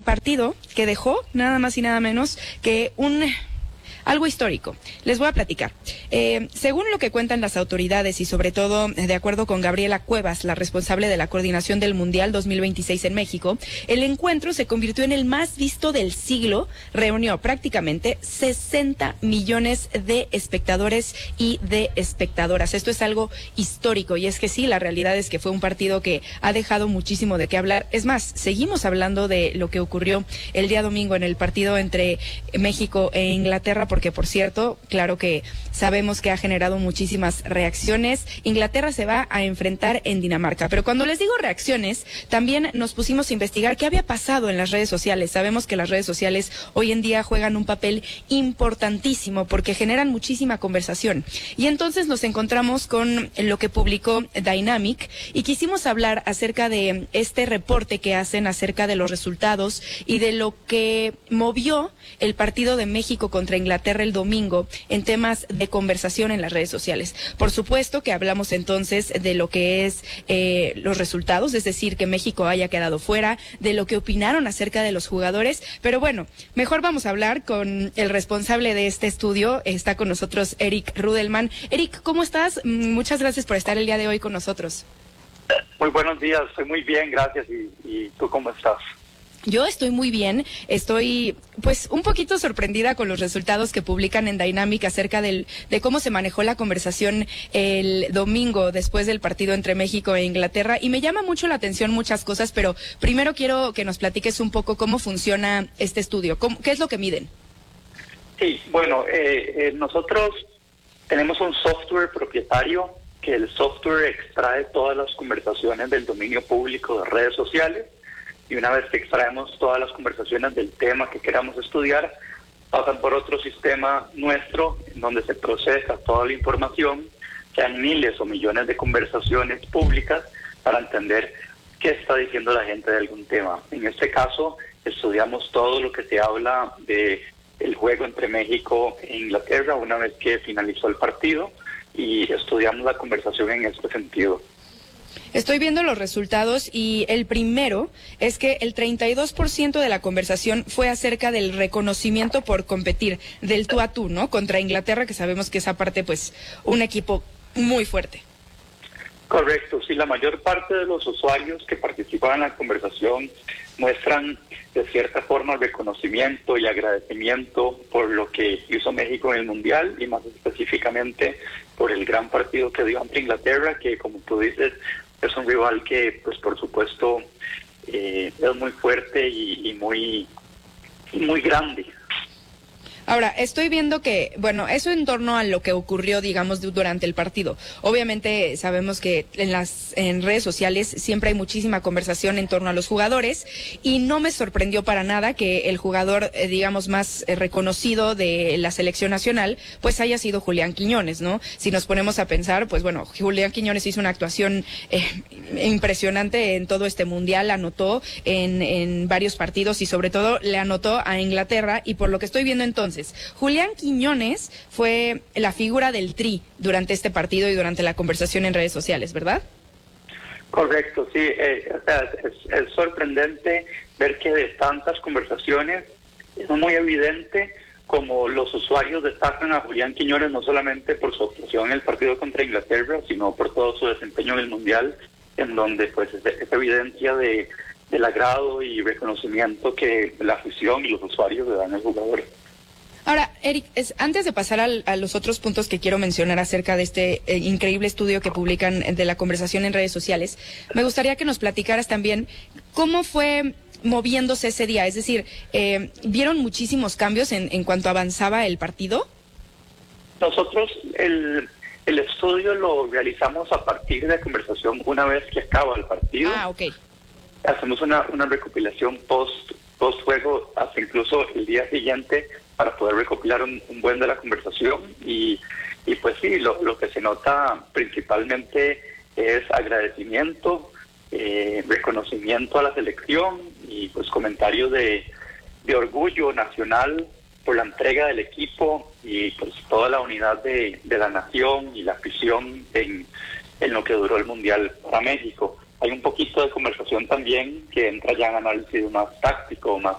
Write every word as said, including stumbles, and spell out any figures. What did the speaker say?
partido que dejó nada más y nada menos que un... algo histórico. Les voy a platicar. Eh, según lo que cuentan las autoridades y sobre todo de acuerdo con Gabriela Cuevas, la responsable de la coordinación del Mundial dos mil veintiséis en México, el encuentro se convirtió en el más visto del siglo, reunió prácticamente sesenta millones de espectadores y de espectadoras. Esto es algo histórico y es que sí, la realidad es que fue un partido que ha dejado muchísimo de qué hablar. Es más, seguimos hablando de lo que ocurrió el día domingo en el partido entre México e Inglaterra, porque por cierto, claro que sabemos que ha generado muchísimas reacciones. Inglaterra se va a enfrentar en Dinamarca, pero cuando les digo reacciones, también nos pusimos a investigar qué había pasado en las redes sociales. Sabemos que las redes sociales hoy en día juegan un papel importantísimo porque generan muchísima conversación. Y entonces nos encontramos con lo que publicó Dynamic y quisimos hablar acerca de este reporte que hacen acerca de los resultados y de lo que movió el partido de México contra Inglaterra el domingo en temas de conversación en las redes sociales. Por supuesto que hablamos entonces de lo que es eh, los resultados, es decir, que México haya quedado fuera, de lo que opinaron acerca de los jugadores, pero bueno, mejor vamos a hablar con el responsable de este estudio. Está con nosotros Eric Rudelman. Eric, ¿cómo estás? Muchas gracias por estar el día de hoy con nosotros. Muy buenos días, estoy muy bien, gracias. ¿Y, y tú cómo estás? Yo estoy muy bien, estoy pues un poquito sorprendida con los resultados que publican en Dynamic acerca del, de cómo se manejó la conversación el domingo después del partido entre México e Inglaterra, y me llama mucho la atención muchas cosas, pero primero quiero que nos platiques un poco cómo funciona este estudio, cómo, qué es lo que miden. Sí, bueno, eh, eh, nosotros tenemos un software propietario que el software extrae todas las conversaciones del dominio público de redes sociales. Y una vez que extraemos todas las conversaciones del tema que queramos estudiar, pasan por otro sistema nuestro, en donde se procesa toda la información, sean miles o millones de conversaciones públicas, para entender qué está diciendo la gente de algún tema. En este caso, estudiamos todo lo que se habla de el juego entre México e Inglaterra una vez que finalizó el partido, y estudiamos la conversación en este sentido. Estoy viendo los resultados y el primero es que el treinta y dos por ciento de la conversación fue acerca del reconocimiento por competir, del tú a tú, ¿no? Contra Inglaterra, que sabemos que es aparte, pues, un equipo muy fuerte. Correcto, sí, la mayor parte de los usuarios que participan en la conversación muestran de cierta forma reconocimiento y agradecimiento por lo que hizo México en el Mundial, y más específicamente por el gran partido que dio ante Inglaterra, que como tú dices, es un rival que, pues por supuesto, eh, es muy fuerte y, y muy, y muy grande. Ahora, estoy viendo que, bueno, eso en torno a lo que ocurrió, digamos, durante el partido. Obviamente sabemos que en las en redes sociales siempre hay muchísima conversación en torno a los jugadores, y no me sorprendió para nada que el jugador, eh, digamos, más eh, reconocido de la selección nacional, pues haya sido Julián Quiñones, ¿no? Si nos ponemos a pensar, pues bueno, Julián Quiñones hizo una actuación eh, impresionante en todo este mundial, anotó en, en varios partidos y sobre todo le anotó a Inglaterra, y por lo que estoy viendo entonces, Julián Quiñones fue la figura del Tri durante este partido y durante la conversación en redes sociales, ¿verdad? Correcto, sí. Eh, o sea, es, es sorprendente ver que de tantas conversaciones es muy evidente como los usuarios destacan a Julián Quiñones no solamente por su actuación en el partido contra Inglaterra, sino por todo su desempeño en el Mundial, en donde pues es, es evidencia de, del agrado y reconocimiento que la afición y los usuarios le dan al jugador. Ahora, Eric, es, antes de pasar al, a los otros puntos que quiero mencionar acerca de este eh, increíble estudio que publican de la conversación en redes sociales, me gustaría que nos platicaras también cómo fue moviéndose ese día. Es decir, eh, ¿vieron muchísimos cambios en, en cuanto avanzaba el partido? Nosotros el, el estudio lo realizamos a partir de la conversación una vez que acaba el partido. Ah, ok. Hacemos una, una recopilación post, post juego, hasta incluso el día siguiente, para poder recopilar un, un buen de la conversación, y, y pues sí, lo, lo que se nota principalmente es agradecimiento, eh, reconocimiento a la selección y pues comentarios de, de orgullo nacional por la entrega del equipo y pues toda la unidad de, de la nación y la afición en, en lo que duró el Mundial para México. Hay un poquito de conversación también que entra ya en análisis más táctico, más